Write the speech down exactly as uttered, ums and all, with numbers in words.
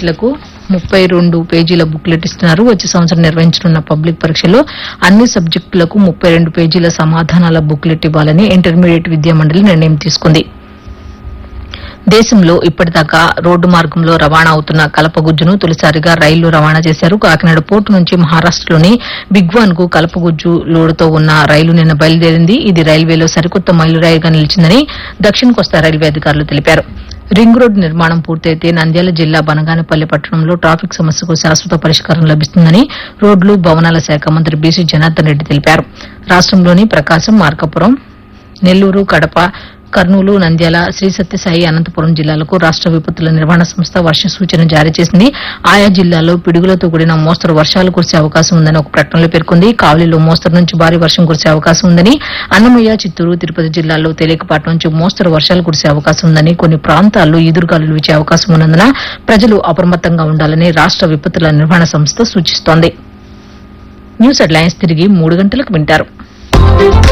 సబ్జెక్టులకు ముప్పై రెండు పేజీల బుక్లెట్ ఇస్తున్నారు. వచ్చే సంవత్సరం నిర్వహించనున్న పబ్లిక్ పరీక్షలో అన్ని సబ్జెక్టులకు ముప్పై రెండు పేజీల సమాధానాల బుక్లెట్ ఇవ్వాలని ఇంటర్మీడియట్ విద్యా మండలి నిర్ణయం తీసుకుంది. దేశంలో ఇప్పటిదాకా రోడ్డు మార్గంలో రవాణా అవుతున్న కలపగుజ్జును తొలిసారిగా రైళ్లు రవాణా చేశారు. కాకినాడ పోర్టు నుంచి మహారాష్టలోని బిగ్వాన్ కు కలపగుజ్జు లోడుతో ఉన్న రైలు నిన్న బయలుదేరింది. ఇది రైల్వేలో సరికొత్త మైలురాయిగా నిలిచిందని దక్షిణ కోస్తా రైల్వే అధికారులు తెలిపారు. రింగ్ రోడ్డు నిర్మాణం పూర్తయితే నంద్యాల జిల్లా బనగానపల్లి పట్టణంలో ట్రాఫిక్ సమస్యకు శాశ్వత పరిష్కారం లభిస్తుందని రోడ్లు భవనాల శాఖ మంత్రి బీసీ జనార్దన్ రెడ్డి తెలిపారు. రాష్టంలోని ప్రకాశం, మార్కాపురం, నెల్లూరు, కడప, కర్నూలు, నంద్యాల, శ్రీ సత్యసాయి, అనంతపురం జిల్లాలకు రాష్ట విపత్తుల నిర్వహణ సంస్థ వర్ష సూచన జారీ చేసింది. ఆయా జిల్లాల్లో పిడుగులతో కూడిన మోస్తరు వర్షాలు కురిసే అవకాశం ఉందని ఒక ప్రకటనలో పేర్కొంది. కావలిలో మోస్తరు నుంచి భారీ వర్షం కురిసే అవకాశం ఉందని, అన్నమయ్య, చిత్తూరు, తిరుపతి జిల్లాల్లో తేలికపాటి నుంచి మోస్తరు వర్షాలు కురిసే అవకాశం ఉందని, కొన్ని ప్రాంతాల్లో ఈదురుగాలులు వీచే అవకాశం ఉన్నందున ప్రజలు అప్రమత్తంగా ఉండాలని రాష్ట విపత్తుల నిర్వహణ సంస్థ సూచిస్తోంది. న్యూస్ హెడ్లైన్స్ తిరిగి మూడు గంటలకు వింటారు.